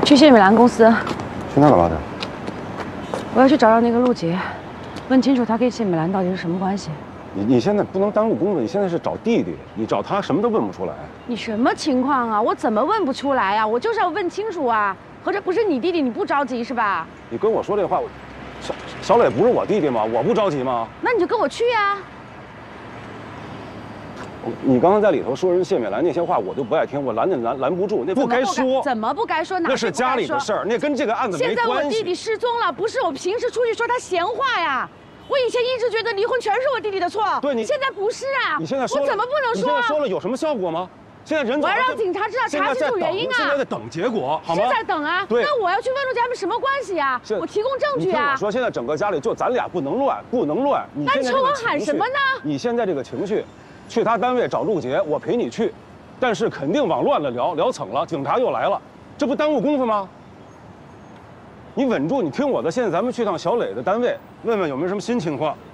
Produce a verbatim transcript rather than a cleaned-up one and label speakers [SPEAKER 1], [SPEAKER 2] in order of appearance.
[SPEAKER 1] 去谢美兰公司。
[SPEAKER 2] 去那干嘛的？
[SPEAKER 1] 我要去找找那个陆杰，问清楚他跟谢美兰到底是什么关系。
[SPEAKER 2] 你你现在不能耽误工作，你现在是找弟弟，你找他什么都问不出来。
[SPEAKER 1] 你什么情况啊？我怎么问不出来啊？我就是要问清楚啊！合着不是你弟弟，你不着急是吧？
[SPEAKER 2] 你跟我说这话，我小小磊不是我弟弟吗？我不着急吗？
[SPEAKER 1] 那你就跟我去呀、啊。
[SPEAKER 2] 你刚刚在里头说人谢美兰那些话，我就不爱听，我拦也拦拦不住，那不该说。
[SPEAKER 1] 怎么不该说？
[SPEAKER 2] 那是家里的事儿，那跟这个案子没关系。
[SPEAKER 1] 现在我弟弟失踪了，不是我平时出去说他闲话呀。我以前一直觉得离婚全是我弟弟的错，
[SPEAKER 2] 对你
[SPEAKER 1] 现在不是啊。
[SPEAKER 2] 你现在说
[SPEAKER 1] 我怎么不能说？
[SPEAKER 2] 你现在说了有什么效果吗？现在人
[SPEAKER 1] 我要让警察知道，查清楚原因啊。
[SPEAKER 2] 现在在等结果，好吗？
[SPEAKER 1] 是在等啊。
[SPEAKER 2] 对。
[SPEAKER 1] 那我要去问陆家他们什么关系啊？我提供证据啊。
[SPEAKER 2] 我说现在整个家里就咱俩不能乱，不能乱。你
[SPEAKER 1] 那你冲我喊什么呢？
[SPEAKER 2] 你现在这个情绪，去他单位找陆杰，我陪你去，但是肯定往乱了聊，聊蹭了，警察又来了，这不耽误功夫吗？你稳住，你听我的。现在咱们去趟小磊的单位，问问有没有什么新情况。